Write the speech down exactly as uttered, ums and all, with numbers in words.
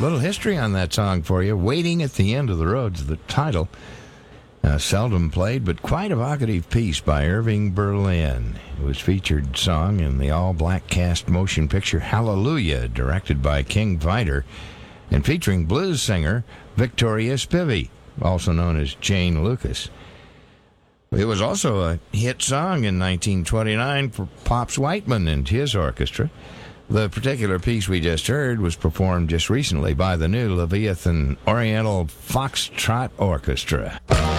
little history on that song for you. Waiting at the End of the Road's the title. Uh, seldom played, but quite evocative piece by Irving Berlin. It was featured song in the all-black cast motion picture Hallelujah, directed by King Vidor, and featuring blues singer Victoria Spivey, also known as Jane Lucas. It was also a hit song in nineteen twenty-nine for Pops Whiteman and his orchestra. The particular piece we just heard was performed just recently by the new Leviathan Oriental Foxtrot Orchestra.